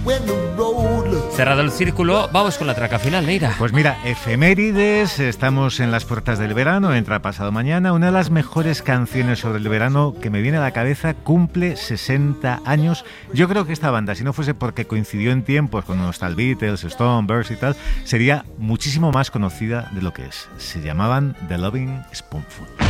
Cerrado el círculo, vamos con la traca final, Neira. Pues mira, efemérides, estamos en las puertas del verano, entra pasado mañana. Una de las mejores canciones sobre el verano que me viene a la cabeza cumple 60 años. Yo creo que esta banda, si no fuese porque coincidió en tiempos con los tal Beatles, Stone, Birds y tal, sería muchísimo más conocida de lo que es. Se llamaban The Loving Spoonful.